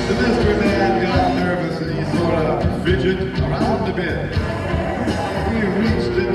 The mystery man got nervous and he sort of fidgeted around a bit. He reached